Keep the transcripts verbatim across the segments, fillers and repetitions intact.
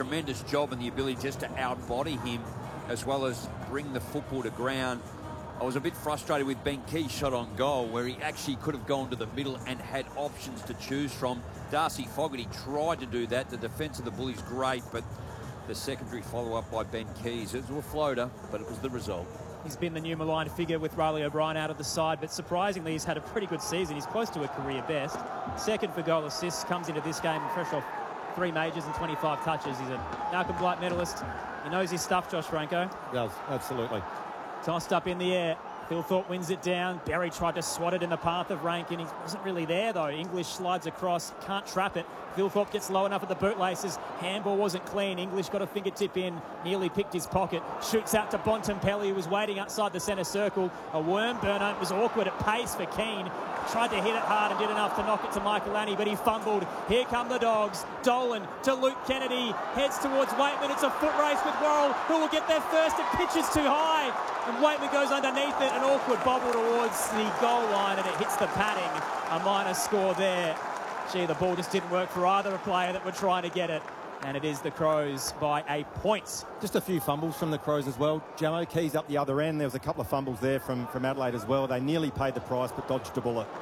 tremendous job and the ability just to outbody him as well as bring the football to ground. I was a bit frustrated with Ben Key's shot on goal where he actually could have gone to the middle and had options to choose from. Darcy Fogarty tried to do that. The defence of the Bullies great, but the secondary follow-up by Ben Keys. It was a floater, but it was the result. He's been the new malign figure with Riley O'Brien out of the side, but surprisingly he's had a pretty good season. He's close to a career best. Second for goal assists, comes into this game fresh off three majors and twenty-five touches. He's a Malcolm Blight medalist. He knows his stuff, Josh Franco. He does, absolutely. Tossed up in the air. Phil Thorpe wins it down. Berry tried to swat it in the path of Rankin. He wasn't really there, though. English slides across, can't trap it. Phil Thorpe gets low enough at the bootlaces. Handball wasn't clean. English got a fingertip in, nearly picked his pocket. Shoots out to Bontempelli, who was waiting outside the centre circle. A worm burner. It was awkward at pace for Keane. Tried to hit it hard and did enough to knock it to Michael Annie, but he fumbled. Here come the Dogs. Dolan to Luke Kennedy. Heads towards Waitman. It's a foot race with Worrell, who will get there first. It pitches too high. And Waitman goes underneath it. An awkward bobble towards the goal line, and it hits the padding. A minor score there. Gee, the ball just didn't work for either player that were trying to get it. And it is the Crows by a point. Just a few fumbles from the Crows as well. Jamo Keys up the other end. There was a couple of fumbles there from, from Adelaide as well. They nearly paid the price but dodged a bullet.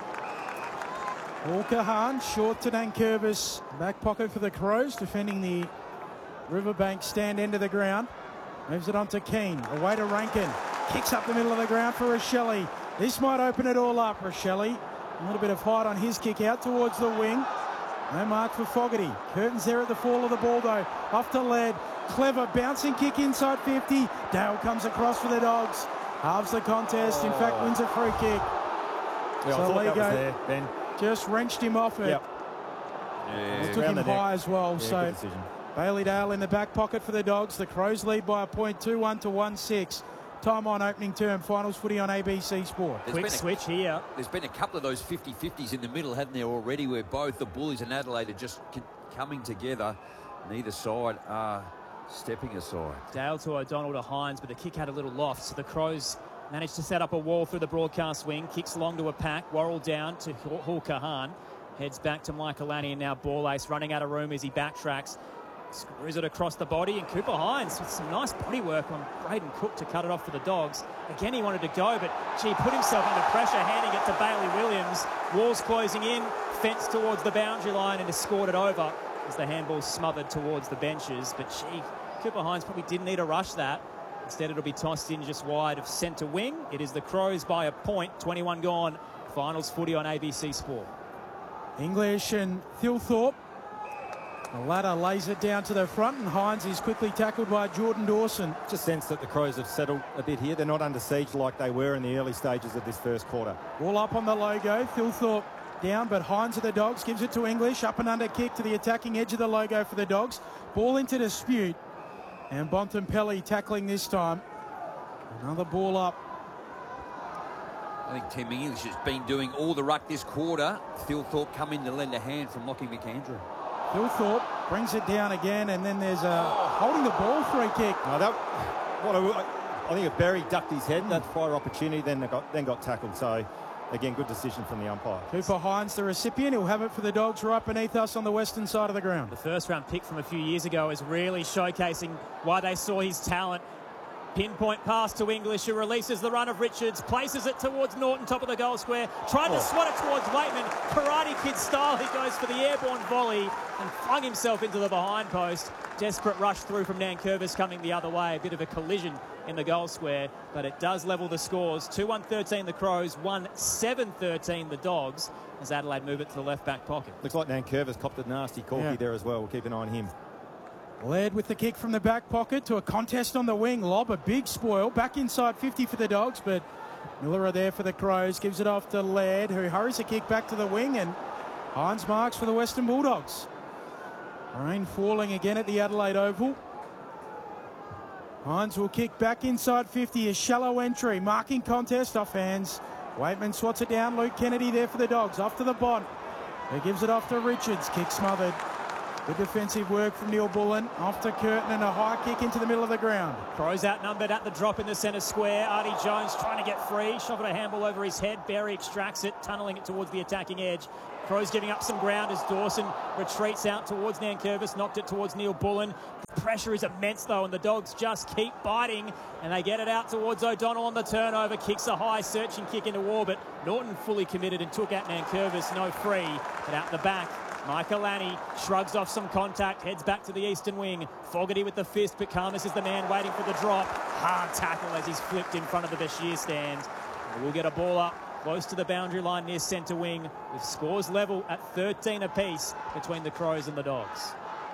Walker Hahn, short to Nankervis. Back pocket for the Crows, defending the Riverbank stand end of the ground. Moves it on to Keane. Away to Rankin. Kicks up the middle of the ground for Rochelle. This might open it all up. Rochelle, a little bit of height on his kick out towards the wing. No mark for Fogarty. Curtains there at the fall of the ball, though. Off to Laird. Clever bouncing kick inside fifty. Dale comes across for the Dogs. Halves the contest. In fact, wins a free kick. Yeah, so I thought Lego that was there, Ben. just wrenched him off it. Yep. Yeah. It took him high as well. Yeah, so good decision. Bailey Dale in the back pocket for the Dogs. The Crows lead by a point, two one to one six. Time on opening term. Finals footy on A B C Sport. Quick a, switch here. There's been a couple of those fifty fifties in the middle, haven't there, already, where both the Bullies and Adelaide are just coming together. Neither side are stepping aside. Dale to O'Donnell to Hines, but the kick had a little loft, so the Crows managed to set up a wall through the broadcast wing. Kicks long to a pack. Worrell down to Hawker Hahn. Heads back to Michael Annie, and now Ball Ace running out of room as he backtracks. Screws it across the body, and Cooper Hines with some nice body work on Braden Cook to cut it off for the Dogs. Again, he wanted to go, but gee, put himself under pressure, handing it to Bailey Williams. Walls closing in, fence towards the boundary line, and has scored it over as the handball smothered towards the benches. But gee, Cooper Hines probably didn't need to rush that. Instead, it'll be tossed in just wide of centre wing. It is the Crows by a point, twenty-one gone. Finals footy on A B C Sport. English and Thilthorpe. The ladder lays it down to the front, and Hines is quickly tackled by Jordan Dawson. Just sense that the Crows have settled a bit here. They're not under siege like they were in the early stages of this first quarter. All up on the logo. Thilthorpe down, but Hines of the Dogs gives it to English. Up and under kick to the attacking edge of the logo for the Dogs. Ball into dispute. And Bontempelli tackling this time. Another ball up. I think Tim English has been doing all the ruck this quarter. Thilthorpe come in to lend a hand from Lockie McAndrew. Thilthorpe brings it down again, and then there's a holding the ball free kick. No, that, what I, I think if Berry ducked his head, that fire opportunity, then got then got tackled. So, again, good decision from the umpire. Cooper Hines, the recipient. He'll have it for the Dogs right beneath us on the western side of the ground. The first round pick from a few years ago is really showcasing why they saw his talent. Pinpoint pass to English, who releases the run of Richards, places it towards Norton, top of the goal square, tried to oh. swat it towards Waitman. Karate Kid style, he goes for the airborne volley and flung himself into the behind post. Desperate rush through from Nankervis coming the other way. A bit of a collision in the goal square, but it does level the scores. two one thirteen the Crows, one seven thirteen the Dogs, as Adelaide move it to the left back pocket. Looks like Nankervis copped a nasty corky yeah. there as well. We'll keep an eye on him. Led with the kick from the back pocket to a contest on the wing. Lob, a big spoil. Back inside fifty for the Dogs, but Miller are there for the Crows. Gives it off to Laird, who hurries the kick back to the wing, and Hines marks for the Western Bulldogs. Rain falling again at the Adelaide Oval. Hines will kick back inside fifty. A shallow entry. Marking contest off hands. Waitman swats it down. Luke Kennedy there for the Dogs. Off to the bot. He gives it off to Richards. Kick smothered. Good defensive work from Neil Bullen. Off to Curtin and a high kick into the middle of the ground. Crows outnumbered at the drop in the centre square. Artie Jones trying to get free. Shot at a handball over his head. Berry extracts it, tunnelling it towards the attacking edge. Crows giving up some ground as Dawson retreats out towards Nankervis. Knocked it towards Neil Bullen. The pressure is immense though, and the Dogs just keep biting. And they get it out towards O'Donnell on the turnover. Kicks a high searching kick into orbit. Norton fully committed and took out Nankervis. No free, but out the back. Michaelani shrugs off some contact, heads back to the eastern wing. Fogarty with the fist, but Karmas is the man waiting for the drop. Hard tackle as he's flipped in front of the Bashir stand. And we'll get a ball up close to the boundary line near centre wing, with scores level at thirteen apiece between the Crows and the Dogs.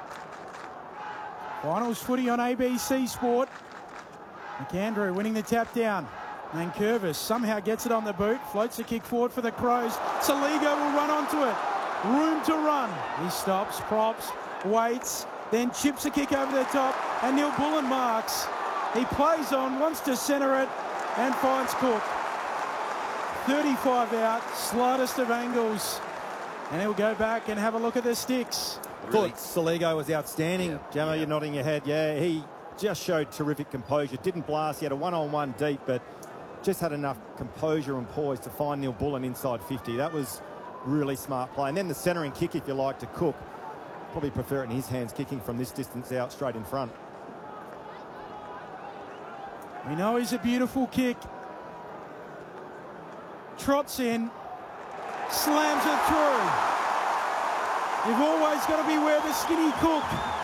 Finals footy on A B C Sport. McAndrew winning the tap down. Nankervis somehow gets it on the boot, floats a kick forward for the Crows. Saligo will run onto it. Room to run. He stops, props, waits, then chips a kick over the top, and Neil Bullen marks. He plays on, wants to centre it, and finds Cook. thirty-five out, slightest of angles, and he'll go back and have a look at the sticks. Really? Thought Saligo was outstanding. Yeah. Jammer, Yeah. you're nodding your head. Yeah, he just showed terrific composure. Didn't blast. He had a one-on-one deep, but just had enough composure and poise to find Neil Bullen inside fifty. That was really smart play. And then the centering kick, if you like, to Cook. Probably prefer it in his hands, kicking from this distance out straight in front. We know he's a beautiful kick. Trots in, slams it through. You've always got to beware the skinny Cook.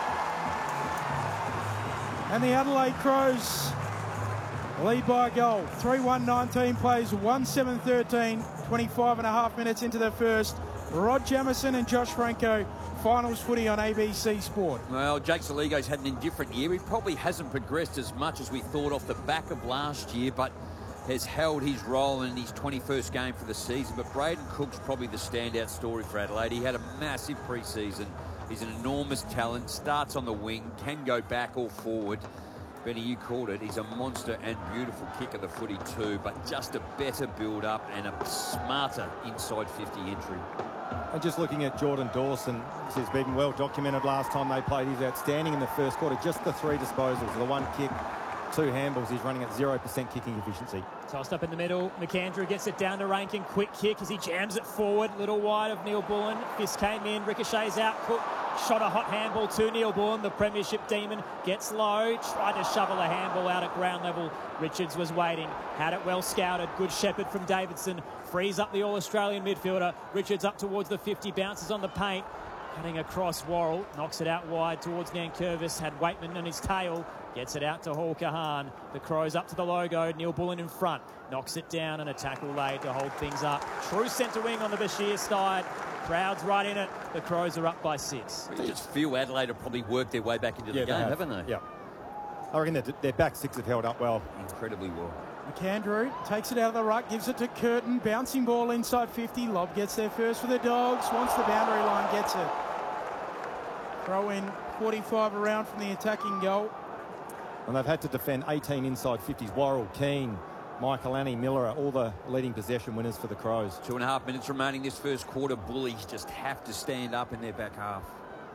And the Adelaide Crows lead by a goal. three one nineteen plays one seven thirteen, twenty-five and a half minutes into the first. Rod Jamieson and Josh Franco, finals footy on A B C Sport. Well, Jake Saligo's had an indifferent year. He probably hasn't progressed as much as we thought off the back of last year, but has held his role in his twenty-first game for the season. But Braden Cook's probably the standout story for Adelaide. He had a massive pre-season. He's an enormous talent, starts on the wing, can go back or forward. Benny, you called it. He's a monster and beautiful kick of the footy too, but just a better build-up and a smarter inside fifty entry. And just looking at Jordan Dawson, this has been well documented last time they played. He's outstanding in the first quarter. Just the three disposals, the one kick, two handballs. He's running at zero percent kicking efficiency. Tossed up in the middle. McAndrew gets it down to Rankin. Quick kick as he jams it forward. Little wide of Neil Bullen. Fist came in. Ricochets out. Cook shot a hot handball to Neil Bullen. The premiership demon gets low. Tried to shovel a handball out at ground level. Richards was waiting. Had it well scouted. Good shepherd from Davidson. Frees up the All-Australian midfielder. Richards up towards the fifty. Bounces on the paint. Cutting across Worrell. Knocks it out wide towards Nankervis. Had Waitman on his tail. Gets it out to Hall Kahan. The Crows up to the logo. Neil Bullen in front. Knocks it down and a tackle laid to hold things up. True centre wing on the Bashir side. Crowd's right in it. The Crows are up by six. I just feel Adelaide have probably worked their way back into the Yeah, they game, have. haven't they? Yeah. I reckon their, their back six have held up well. Incredibly well. McAndrew takes it out of the ruck, gives it to Curtin. Bouncing ball inside fifty. Lob gets there first for the Dogs. Wants the boundary line, gets it. Throw in forty-five around from the attacking goal. And they've had to defend eighteen inside fifties. Worrell, Keane, Michaelani, Miller are all the leading possession winners for the Crows. Two and a half minutes remaining this first quarter. Bullies just have to stand up in their back half.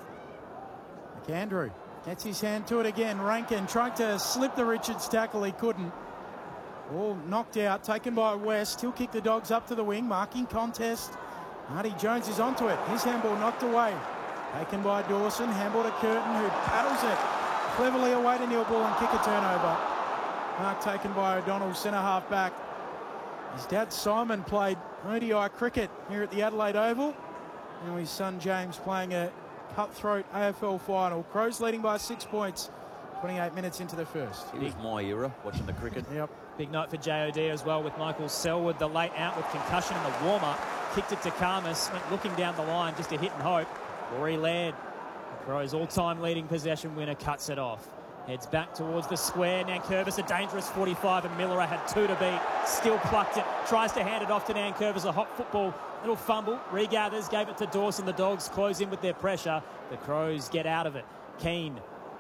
McAndrew gets his hand to it again. Rankin trying to slip the Richards tackle. He couldn't. All knocked out, taken by West. He'll kick the Dogs up to the wing. Marking contest. Artie Jones is onto it. His handball knocked away. Taken by Dawson. Handball to Curtin, who paddles it cleverly away to Neil Bullen. Kick a turnover. Mark taken by O'Donnell, centre half back. His dad Simon played O D I cricket here at the Adelaide Oval. Now his son James playing a cutthroat A F L final. Crows leading by six points. twenty-eight minutes into the first. It was my era, watching the cricket. Yep. Big night for J O D as well, with Michael Selwood, the late out with concussion in the warm-up. Kicked it to Karmas, went looking down the line just to hit and hope. Rory Laird, the Crows' all-time leading possession winner, cuts it off. Heads back towards the square. Nankervis, a dangerous forty-five, and Miller had two to beat. Still plucked it. Tries to hand it off to Nankervis. A hot football. Little fumble. Regathers, gave it to Dawson. The Dogs close in with their pressure. The Crows get out of it. Keane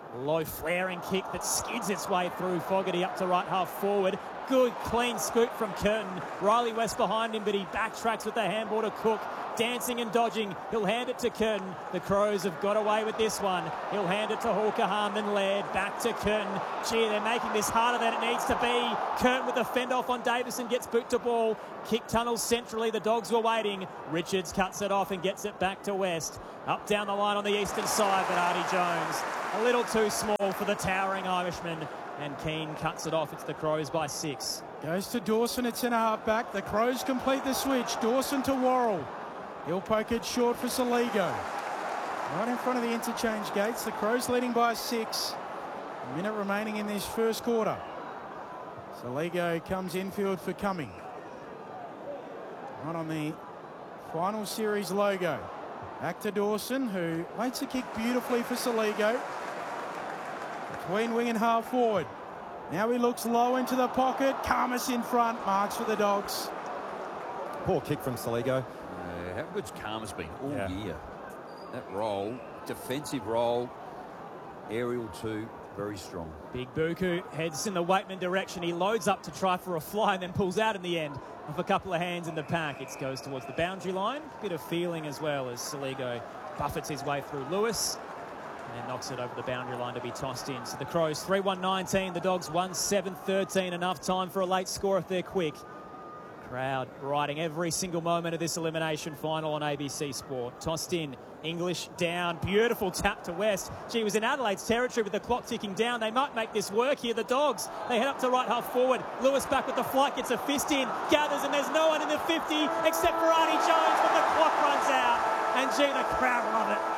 Low flaring kick that skids its way through Fogarty up to right half forward. Good clean scoop from Curtin. Riley West behind him, but he backtracks with the handball to Cook. Dancing and dodging. He'll hand it to Curtin. The Crows have got away with this one. He'll hand it to Hawker-Hahn, then Laird. Back to Curtin. Gee, they're making this harder than it needs to be. Curtin with the fend off on Davison gets boot to ball. Kick tunnels centrally. The Dogs were waiting. Richards cuts it off and gets it back to West. Up down the line on the eastern side, but Artie Jones a little too small for the towering Irishman. And Keane cuts it off. It's the Crows by six. Goes to Dawson at centre half back. The Crows complete the switch. Dawson to Worrell. He'll poke it short for Saligo. Right in front of the interchange gates. The Crows leading by six. A minute remaining in this first quarter. Saligo comes infield for Cumming. Right on the final series logo. Back to Dawson, who waits a kick beautifully for Saligo. Between wing and half forward. Now he looks low into the pocket. Khamis in front. Marks for the Dogs. Poor kick from Saligo. Uh, how good's Khamis been all Yeah. year? That role, defensive role, aerial too, very strong. Big Buku heads in the Waitman direction. He loads up to try for a fly and then pulls out in the end with a couple of hands in the pack. It goes towards the boundary line. Bit of feeling as well as Saligo buffets his way through Lewis and then knocks it over the boundary line to be tossed in. So the Crows three one nineteen, the Dogs one seven thirteen. Enough time for a late score if they're quick. Crowd riding every single moment of this elimination final on A B C Sport. Tossed in, English down, beautiful tap to West. Gee, was in Adelaide's territory with the clock ticking down. They might make this work here, the Dogs. They head up to right half forward. Lewis back with the flight, gets a fist in, gathers, and there's no one in the fifty except for Artie Jones when the clock runs out. And gee, the crowd love it.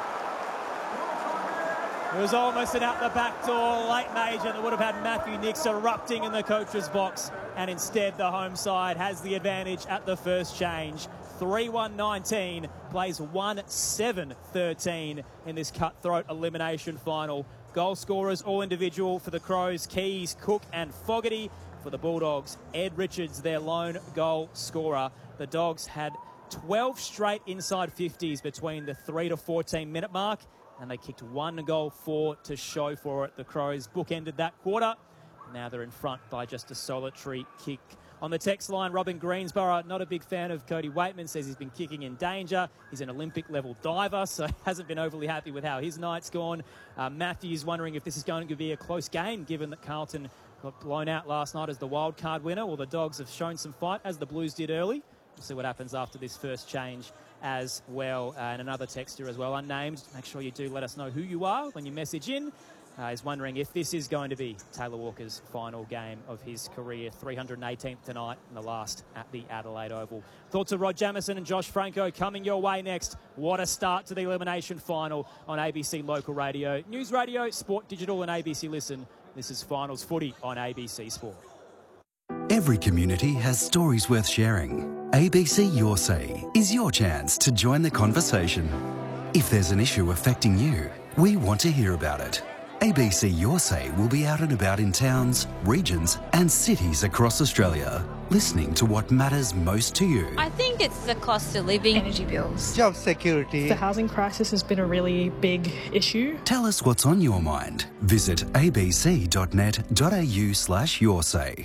It was almost an out the back door late major that would have had Matthew Nicks erupting in the coach's box. And instead, the home side has the advantage at the first change. three one nineteen plays one seven thirteen in this cutthroat elimination final. Goal scorers all individual for the Crows, Keys, Cook and Fogarty. For the Bulldogs, Ed Richards, their lone goal scorer. The Dogs had twelve straight inside fifties between the three to fourteen minute mark, and they kicked one goal for to show for it. The Crows bookended that quarter. Now they're in front by just a solitary kick. On the text line, Robin Greensborough, not a big fan of Cody Waitman, says he's been kicking in danger. He's an Olympic-level diver, so hasn't been overly happy with how his night's gone. Uh, Matthew's wondering if this is going to be a close game, given that Carlton got blown out last night as the wild card winner. Well, the Dogs have shown some fight, as the Blues did early. We'll see what happens after this first change as well. Uh, and another texter as well, unnamed. Make sure you do let us know who you are when you message in. Uh, is wondering if this is going to be Taylor Walker's final game of his career. three hundred eighteenth tonight and the last at the Adelaide Oval. Thoughts of Rod Jamieson and Josh Franco coming your way next. What a start to the elimination final on A B C Local Radio, News Radio, Sport Digital and A B C Listen. This is Finals Footy on A B C Sport. Every community has stories worth sharing. A B C Your Say is your chance to join the conversation. If there's an issue affecting you, we want to hear about it. A B C Your Say will be out and about in towns, regions and cities across Australia, listening to what matters most to you. I think it's the cost of living, energy bills, job security. The housing crisis has been a really big issue. Tell us what's on your mind. Visit abc.net.au slash your say.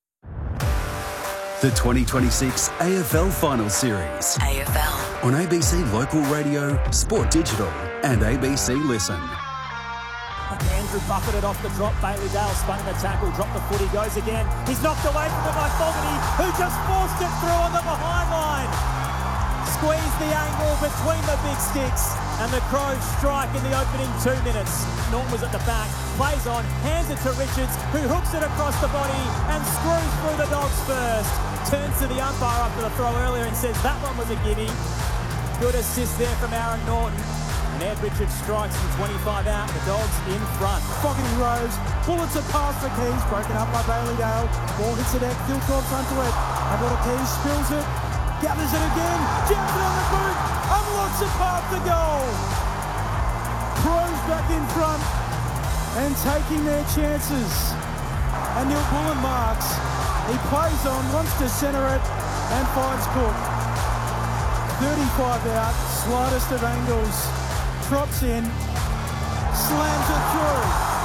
The twenty twenty-six A F L Final Series. A F L. On A B C Local Radio, Sport Digital and A B C Listen. Andrew buffeted off the drop. Bailey Dale spun the tackle, dropped the foot, he goes again. He's knocked away from it by Fogarty, who just forced it through on the behind line. Squeezed the angle between the big sticks, and the Crows strike in the opening two minutes. Norton was at the back, plays on, hands it to Richards, who hooks it across the body and screws through the Dogs first. Turns to the umpire after the throw earlier and says that one was a gimme. Good assist there from Aaron Norton. And Ed Richards strikes from twenty-five out, the Dogs in front. Fogarty rose, bullets are past the Keys, broken up by Bailey Dale. Ball hits the deck, Philthorpe's onto it. And the Keys spills it, gathers it again, jams it on the boot, unlocks it past the goal. Crows back in front and taking their chances. And Neil Bullen marks. He plays on, wants to centre it and finds Cook. thirty-five out, slightest of angles. Drops in, slams it through.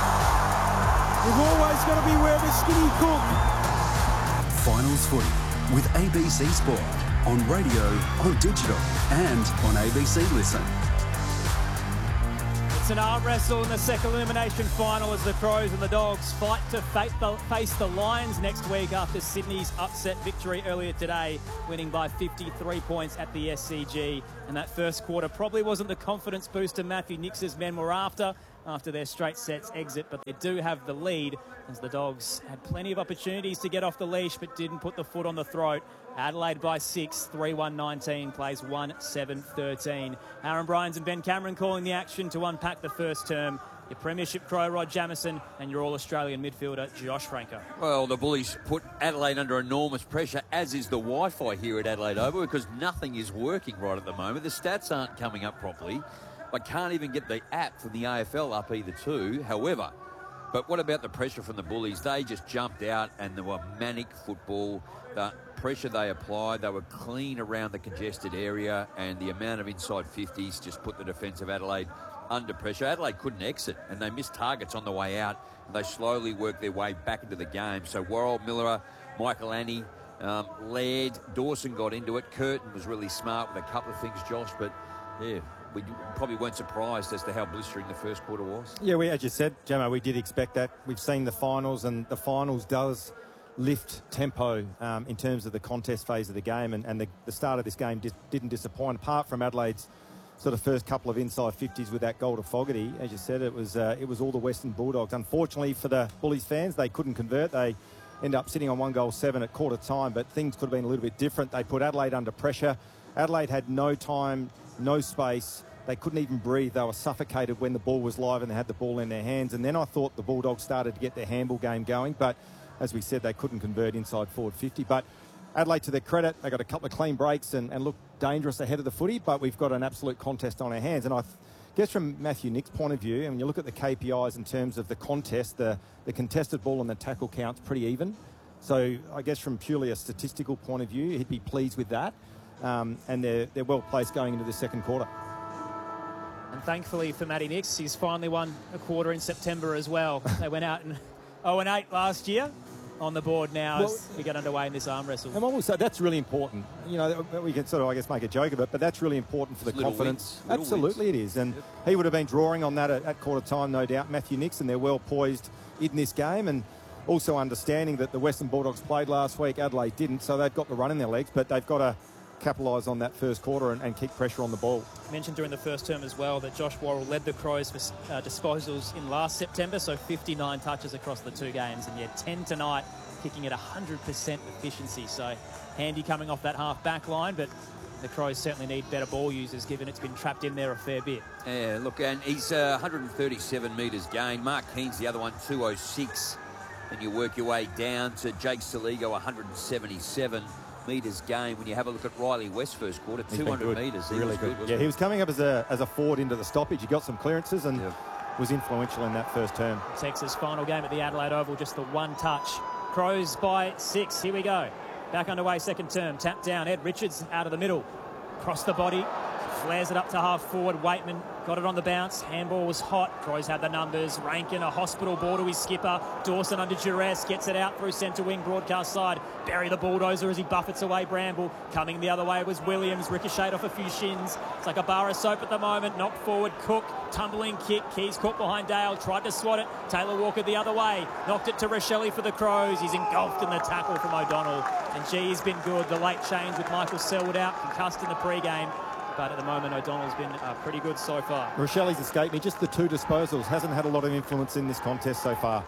You've always got to beware of a skinny Cook. Finals footy with A B C Sport on radio, on digital and on A B C Listen. It's an arm wrestle in the second elimination final as the Crows and the Dogs fight to face the Lions next week after Sydney's upset victory earlier today, winning by fifty-three points at the S C G. And that first quarter probably wasn't the confidence booster Matthew Nix's men were after, after their straight sets exit, but they do have the lead as the Dogs had plenty of opportunities to get off the leash but didn't put the foot on the throat. Adelaide by six, three one nineteen, plays one seven thirteen. Aaron Bryans and Ben Cameron calling the action to unpack the first term. Your Premiership Crow, Rod Jamieson, and your All-Australian midfielder, Josh Franco. Well, the Bullies put Adelaide under enormous pressure, as is the Wi-Fi here at Adelaide Oval, because nothing is working right at the moment. The stats aren't coming up properly. I can't even get the app from the A F L up either too. However, but what about the pressure from the Bullies? They just jumped out and there were manic football. The pressure they applied, they were clean around the congested area, and the amount of inside fifties just put the defence of Adelaide under pressure. Adelaide couldn't exit and they missed targets on the way out, and they slowly worked their way back into the game. So Worrell, Miller, Michael Annie, um, Laird, Dawson got into it. Curtin was really smart with a couple of things, Josh, but yeah, we probably weren't surprised as to how blistering the first quarter was. Yeah, we, as you said, Jamo, we did expect that. We've seen the finals, and the finals does lift tempo um, in terms of the contest phase of the game, and, and the, the start of this game di- didn't disappoint, apart from Adelaide's sort of first couple of inside fifties with that goal to Fogarty. As you said, it was uh, it was all the Western Bulldogs. Unfortunately for the Bullies fans, they couldn't convert. They end up sitting on one goal seven at quarter time, but things could have been a little bit different. They put Adelaide under pressure. Adelaide had no time, no space. They couldn't even breathe. They were suffocated when the ball was live and they had the ball in their hands. And then I thought the Bulldogs started to get their handball game going, but as we said, they couldn't convert inside forward fifty. But Adelaide, to their credit, they got a couple of clean breaks and, and looked dangerous ahead of the footy, but we've got an absolute contest on our hands. And I th- guess from Matthew Nick's point of view, and when you look at the K P Is in terms of the contest, the, the contested ball and the tackle count's pretty even. So I guess from purely a statistical point of view, he'd be pleased with that. Um, and they're, they're well placed going into the second quarter. And thankfully for Matty Nicks, he's finally won a quarter in September as well. They went out in oh and eight last year. On the board now well, as we get underway in this arm wrestle. And also, that's really important. You know, we can sort of, I guess, make a joke of it, but that's really important for the little confidence. Wins, Absolutely wins. It is. And yep. he would have been drawing on that at, at quarter time, no doubt. Matthew Nixon, they're well poised in this game, and also understanding that the Western Bulldogs played last week, Adelaide didn't, so they've got the run in their legs, but they've got to capitalise on that first quarter and, and keep pressure on the ball. I mentioned during the first term as well that Josh Worrell led the Crows for uh, disposals in last September, so fifty-nine touches across the two games, and yet ten tonight, kicking at one hundred percent efficiency. So handy coming off that half back line, but the Crows certainly need better ball users given it's been trapped in there a fair bit. Yeah, look, and he's uh, one hundred thirty-seven metres gained. Mark Keane's the other one, two oh six. Then you work your way down to Jake Saligo, one hundred seventy-seven metres gained. When you have a look at Riley West first quarter, two hundred metres. Really was good. good yeah, he? he was coming up as a as a forward into the stoppage. He got some clearances and yep. was influential in that first term. Texas final game at the Adelaide Oval, just the one touch. Crows by six. Here we go. Back underway, second term. Tap down. Ed Richards out of the middle. Cross the body. Flares it up to half forward. Waitman got it on the bounce. Handball was hot. Crows had the numbers. Rankin, a hospital ball to his skipper. Dawson under duress. Gets it out through centre wing, broadcast side. Barry the bulldozer as he buffets away Bramble. Coming the other way was Williams. Ricocheted off a few shins. It's like a bar of soap at the moment. Knocked forward. Cook. Tumbling kick. Keys caught behind Dale. Tried to swat it. Taylor Walker the other way. Knocked it to Rochelle for the Crows. He's engulfed in the tackle from O'Donnell. And gee, he's been good. The late change with Michael Selwood out. Concussed in the pre-game. But at the moment, O'Donnell's been uh, pretty good so far. Rochelle's escaped me. Just the two disposals. Hasn't had a lot of influence in this contest so far.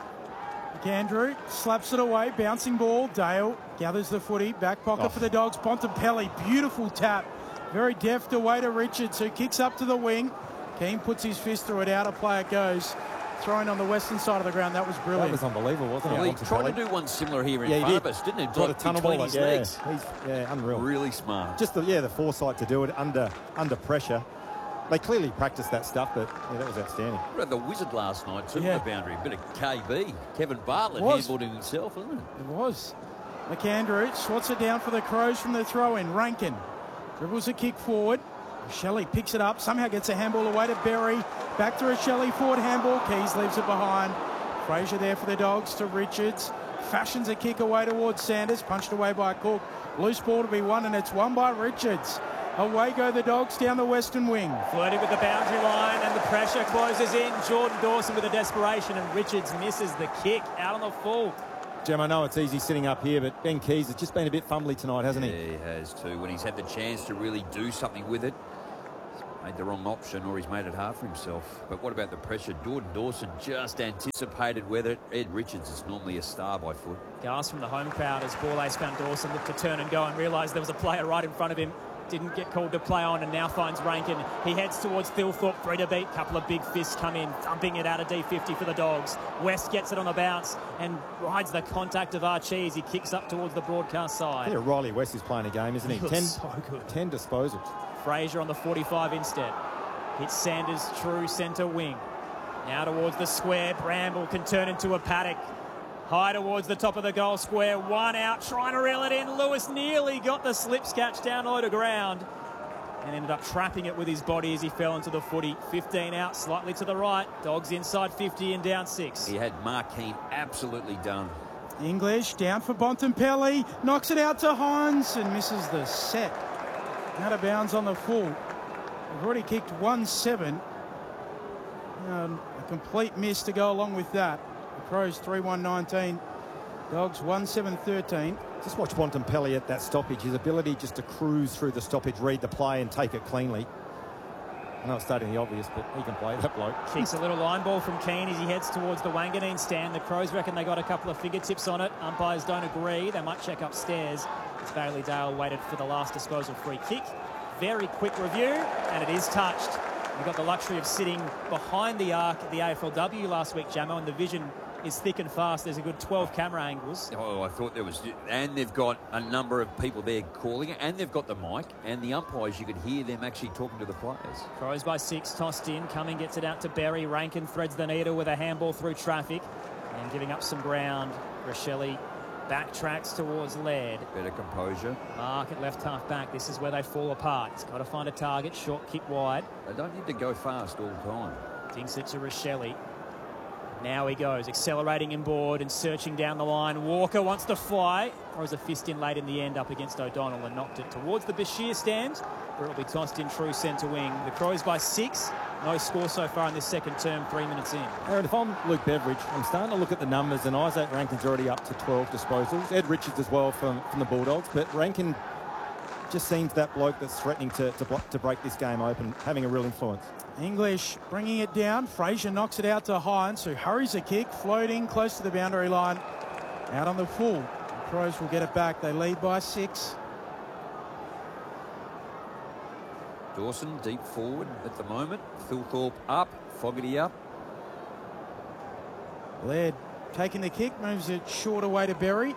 McAndrew slaps it away. Bouncing ball. Dale gathers the footy. Back pocket oh. for the Dogs. Bontempelli. Beautiful tap. Very deft away to Richards, who kicks up to the wing. Keane puts his fist through it. Out of play it goes. Throwing on the western side of the ground. That was brilliant. That was unbelievable, wasn't well, it? He tried to do one similar here in yeah, front of us, didn't he? Got a tunnel between ball, his yeah. legs. He's yeah, unreal. Really smart. Just the yeah, the foresight to do it under under pressure. They clearly practiced that stuff, but yeah, that was outstanding. We had the Wizard last night too, yeah. on the boundary. A bit of K B. Kevin Bartlett handballed him himself, wasn't it? It was. McAndrew swats it down for the Crows from the throw-in. Rankin dribbles a kick forward. Shelley picks it up, somehow gets a handball away to Berry. Back to Shelley, forward handball. Keys leaves it behind. Fraser there for the Dogs to Richards. Fashions a kick away towards Sanders. Punched away by Cook. Loose ball to be won, and it's won by Richards. Away go the Dogs down the western wing. Flirting with the boundary line, and the pressure closes in. Jordan Dawson with a desperation, and Richards misses the kick out on the full. Jem, I know it's easy sitting up here, but Ben Keys has just been a bit fumbly tonight, hasn't he? Yeah, he has too. When he's had the chance to really do something with it, he's made the wrong option, or he's made it hard for himself. But what about the pressure? Jordan Dawson just anticipated whether Ed Richards is normally a star by foot. Gasp from the home crowd as ball ace found Dawson looked to turn and go and realised there was a player right in front of him. Didn't get called to play on, and now finds Rankin. He heads towards Thilthorpe, three to beat. Couple of big fists come in, thumping it out of D fifty for the Dogs. West gets it on the bounce and rides the contact of Archie as he kicks up towards the broadcast side. Yeah, Riley West is playing a game, isn't he? He ten, so good. ten disposals. Fraser on the forty-five instead. Hits Sanders, true centre wing. Now towards the square. Bramble can turn into a paddock. High towards the top of the goal square. One out, trying to reel it in. Lewis nearly got the slips catch down low to ground and ended up trapping it with his body as he fell into the footy. fifteen out, slightly to the right. Dogs inside fifty and down six. He had Markeen absolutely done. English down for Bontempelli. Knocks it out to Hines and misses the set. Out of bounds on the full. We've already kicked one seven. Um, a complete miss to go along with that. The Crows three one nineteen. Dogs one seven thirteen. Just watch Bontempelli at that stoppage. His ability just to cruise through the stoppage, read the play and take it cleanly. I know it's stating the obvious, but he can play that bloke. Kicks a little line ball from Keane as he heads towards the Wanganeen stand. The Crows reckon they got a couple of fingertips on it. Umpires don't agree. They might check upstairs. As Bailey Dale waited for the last disposal free kick. Very quick review, and it is touched. We got the luxury of sitting behind the arc at the A F L W last week, Jamo, and the vision is thick and fast. There's a good twelve camera angles. Oh, I thought there was... And they've got a number of people there calling it, and they've got the mic, and the umpires, you could hear them actually talking to the players. Crows by six, tossed in. Cumming gets it out to Berry. Rankin threads the needle with a handball through traffic and giving up some ground. Rochelle backtracks towards Laird. Better composure. Mark at left half back. This is where they fall apart. He's got to find a target. Short kick wide. They don't need to go fast all the time. Dinks it to Rochelle. Now he goes, accelerating inboard and searching down the line. Walker wants to fly. Throws a fist in late in the end up against O'Donnell and knocked it towards the Bashir stand, where it'll be tossed in true centre wing. The Crows by six. No score so far in this second term, three minutes in. Aaron, if I'm Luke Beveridge, I'm starting to look at the numbers, and Isaac Rankin's already up to twelve disposals. Ed Richards as well from, from the Bulldogs, but Rankin just seems that bloke that's threatening to, to, to break this game open, having a real influence. English bringing it down. Fraser knocks it out to Hines, who hurries a kick, floating close to the boundary line. Out on the full. The Crows will get it back. They lead by six. Dawson deep forward at the moment. Thilthorpe up. Fogarty up. Laird taking the kick, moves it short away to Berry.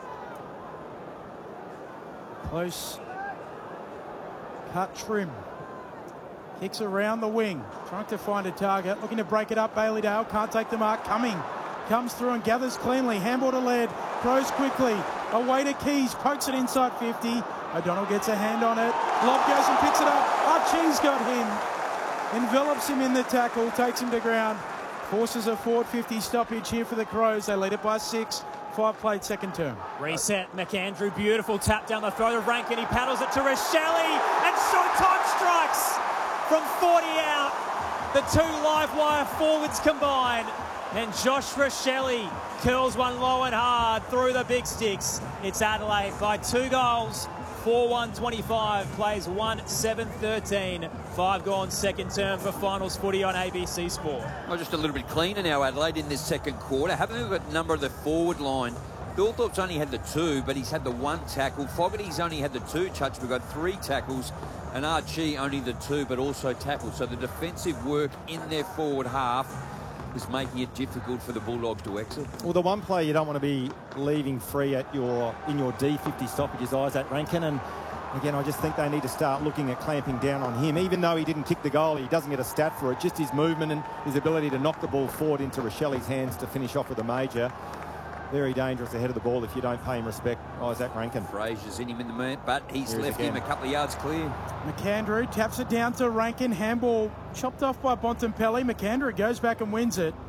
Close cut trim. Kicks around the wing, trying to find a target, looking to break it up. Bailey Dale can't take the mark. Cumming comes through and gathers cleanly. Handball to Laird, throws quickly. Away to Keys, pokes it inside fifty. O'Donnell gets a hand on it. Lob goes and picks it up. Archie's got him. Envelops him in the tackle, takes him to ground. Forces a forward fifty stoppage here for the Crows. They lead it by six. Five played second term. Reset, McAndrew, beautiful tap down the throat of Rankin. He paddles it to Rochelle and short time strikes. From forty out, the two live wire forwards combine. And Josh Rochelle curls one low and hard through the big sticks. It's Adelaide by two goals. four one twenty-five, plays one seven thirteen. Five gone second term for finals footy on A B C Sport. Well, just a little bit cleaner now, Adelaide, in this second quarter. Haven't we got a number of the forward line? Thilthorpe's only had the two, but he's had the one tackle. Fogarty's only had the two touch. We've got three tackles. And Archie only the two, but also tackles. So the defensive work in their forward half is making it difficult for the Bulldogs to exit. Well, the one player you don't want to be leaving free at your in your D fifty stoppage is Isaac Rankin. And again, I just think they need to start looking at clamping down on him. Even though he didn't kick the goal, he doesn't get a stat for it. Just his movement and his ability to knock the ball forward into Rochelle's hands to finish off with a major. Very dangerous ahead of the ball if you don't pay him respect, Isaac Rankin. Fraser's in him in the minute, but he's Here left again. him a couple of yards clear. McAndrew taps it down to Rankin. Handball chopped off by Bontempelli. McAndrew goes back and wins it.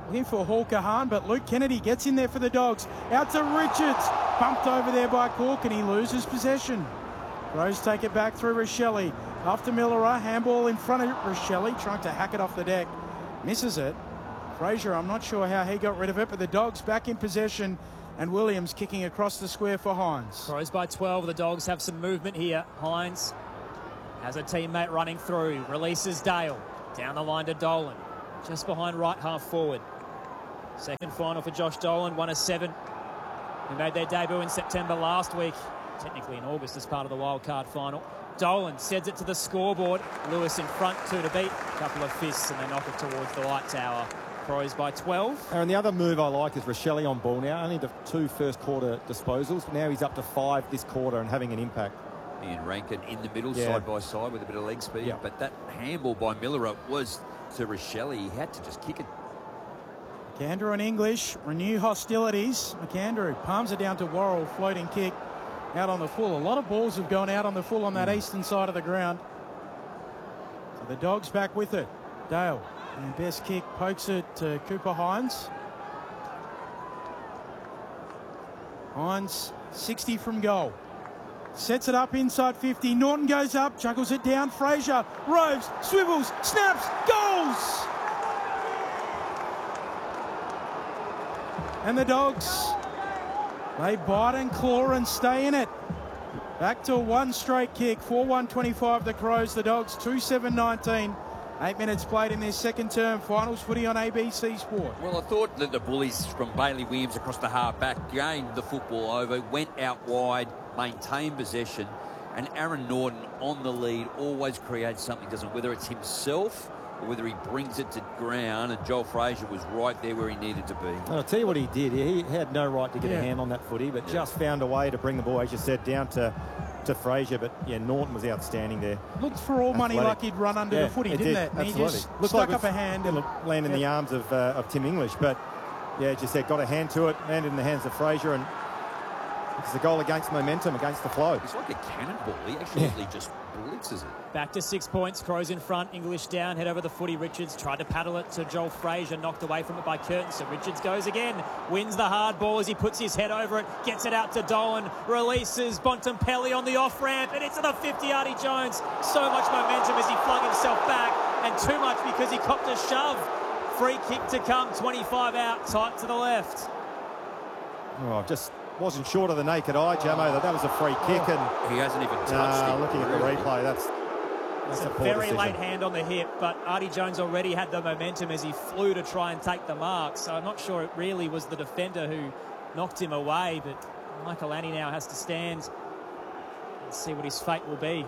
Looking for Hawker Hahn, but Luke Kennedy gets in there for the Dogs. Out to Richards. Bumped over there by Cork, and he loses possession. Crows take it back through Rochelle. After Millerer, handball in front of Rochelle, trying to hack it off the deck. Misses it. Fraser, I'm not sure how he got rid of it, but the Dogs back in possession, and Williams kicking across the square for Hines. Crows by twelve. The Dogs have some movement here. Hines has a teammate running through. Releases Dale. Down the line to Dolan. Just behind right half forward. Second final for Josh Dolan, one of seven. Who made their debut in September last week. Technically in August as part of the wildcard final. Dolan sends it to the scoreboard. Lewis in front, two to beat. A couple of fists and they knock it towards the light tower. Crows by twelve. And the other move I like is Rochelle on ball now. Only the two first quarter disposals. Now he's up to five this quarter and having an impact. Ian Rankin in the middle, Yeah. side by side with a bit of leg speed. Yeah. But that handball by Miller was to Rochelle. He had to just kick it. McAndrew and English renew hostilities. McAndrew palms it down to Worrell, floating kick out on the full. A lot of balls have gone out on the full on that mm. eastern side of the ground. So the Dogs back with it. Dale, and best kick, pokes it to Cooper Hines. Hines, sixty from goal. Sets it up inside fifty. Norton goes up, chuckles it down. Fraser, roves, swivels, snaps, goals! And the Dogs, they bite and claw and stay in it. Back to one straight kick, four one twenty-five the Crows. The Dogs, two seven nineteen. Eight minutes played in their second term. Finals footy on A B C Sport. Well, I thought that the Bullies from Bailey Williams across the half back gained the football over, went out wide, maintained possession, and Aaron Norton on the lead always creates something, doesn't, whether it's himself or whether he brings it to ground, and Joel Fraser was right there where he needed to be. I'll tell you what he did. He had no right to get Yeah. a hand on that footy, but Yeah. just found a way to bring the ball, as you said, down to, to Fraser. But, yeah, Norton was outstanding there. Looked for all money Athletic. like he'd run under Yeah, the footy, it didn't did. it? And he Absolutely. just Looked stuck like up a hand. It'll And, land in yeah. the arms of, uh, of Tim English. But, yeah, as you said, got a hand to it, landed in the hands of Fraser, and it's a goal against momentum, against the flow. It's like a cannonball. He absolutely just blitzes it. Back to six points. Crows in front. English down. Head over the footy. Richards tried to paddle it to Joel Fraser. Knocked away from it by Curtin. So Richards goes again. Wins the hard ball as he puts his head over it. Gets it out to Dolan. Releases Bontempelli on the off-ramp. And it's at the fifty. Artie Jones. So much momentum as he flung himself back. And too much because he copped a shove. Free kick to come. twenty-five out. Tight to the left. Oh, just wasn't short of the naked eye, Jamo, that that was a free kick. And He hasn't even touched uh, it. looking at the really. replay, that's, that's It's a a poor very decision. late hand on the hip, but Artie Jones already had the momentum as he flew to try and take the mark. So I'm not sure it really was the defender who knocked him away, but Michael Annie now has to stand and see what his fate will be.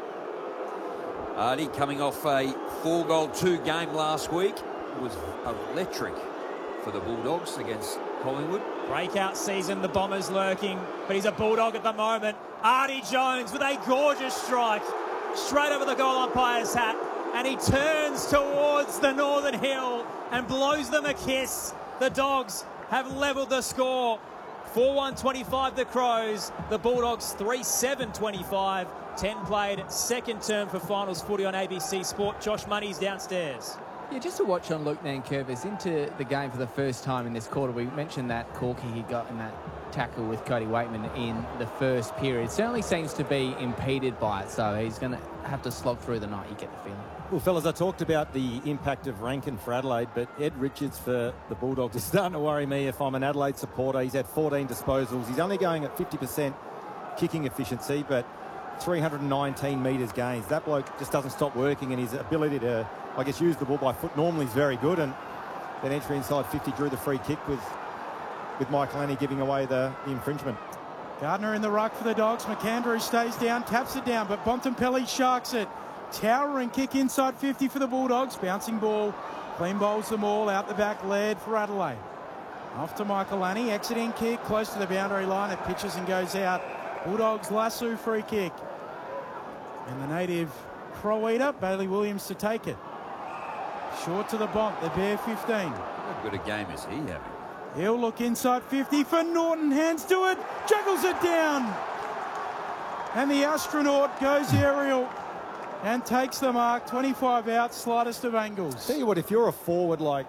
Artie coming off a four-goal two-game last week. It was electric for the Bulldogs against Collingwood. Breakout season, the Bombers lurking, but he's a Bulldog at the moment. Artie Jones with a gorgeous strike, straight over the goal umpire's hat, and he turns towards the Northern Hill and blows them a kiss. The Dogs have levelled the score. four one twenty-five the Crows, the Bulldogs three seven twenty-five. ten played, second term for finals footy on A B C Sport. Josh Money's downstairs. Yeah, just to watch on Luke Nankervis into the game for the first time in this quarter. We mentioned that corky he got in that tackle with Cody Waitman in the first period. Certainly seems to be impeded by it, so he's going to have to slog through the night, you get the feeling. Well, fellas, I talked about the impact of Rankin for Adelaide, but Ed Richards for the Bulldogs is starting to worry me if I'm an Adelaide supporter. He's had fourteen disposals. He's only going at fifty percent kicking efficiency, but three hundred nineteen metres gains. That bloke just doesn't stop working, and his ability to, I guess, use the ball by foot normally is very good. And then entry inside fifty, drew the free kick with with Mike Laney giving away the, the infringement. Gardner in the ruck for the Dogs. McAndrew stays down, taps it down, but Bontempelli sharks it. Towering kick inside fifty for the Bulldogs. Bouncing ball. Clean bowls them all. Out the back, Laird for Adelaide. Off to Michael Laney. Exiting kick close to the boundary line. It pitches and goes out. Bulldogs lasso free kick. And the native Crow Eater, Bailey Williams to take it. Short to the Bont. The bare fifteen. How good a game is he having? He'll look inside fifty for Norton. Hands to it. Juggles it down. And the astronaut goes aerial and takes the mark. twenty-five out, slightest of angles. Tell you what, if you're a forward like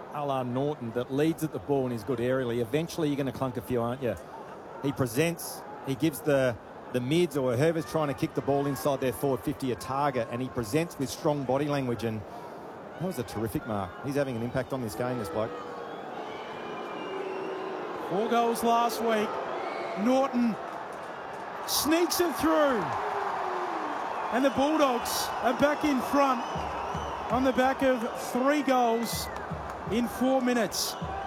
a la Norton, that leads at the ball and is good aerially. Eventually you're going to clunk a few, aren't you? He presents, he gives the, the mids or whoever's trying to kick the ball inside their forward fifty a target, and he presents with strong body language, and that was a terrific mark. He's having an impact on this game, this bloke. Four goals last week. Norton sneaks it through. And the Bulldogs are back in front on the back of three goals in four minutes.